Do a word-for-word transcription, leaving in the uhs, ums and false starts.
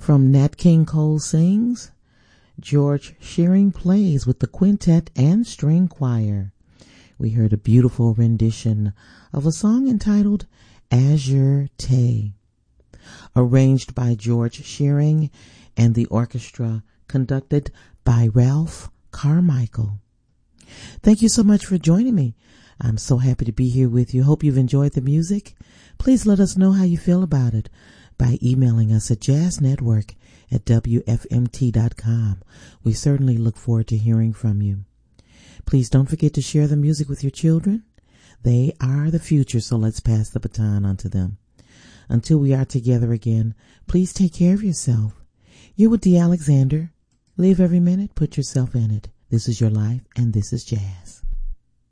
From Nat King Cole Sings, George Shearing plays with the quintet and string choir. We heard a beautiful rendition of a song entitled Azure Tay, arranged by George Shearing and the orchestra conducted by Ralph Carmichael. Thank you so much for joining me. I'm so happy to be here with you. Hope you've enjoyed the music. Please let us know how you feel about it by emailing us at jazznetwork at w f m t dot com. We certainly look forward to hearing from you. Please don't forget to share the music with your children. They are the future, so let's pass the baton on to them. Until we are together again, please take care of yourself. You're with Dee Alexander. Live every minute, put yourself in it. This is your life, and this is jazz.